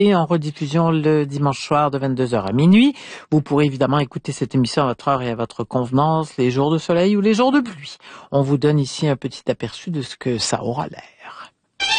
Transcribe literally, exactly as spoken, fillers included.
Et en rediffusion le dimanche soir de vingt-deux heures à minuit. Vous pourrez évidemment écouter cette émission à votre heure et à votre convenance, les jours de soleil ou les jours de pluie. On vous donne ici un petit aperçu de ce que ça aura l'air.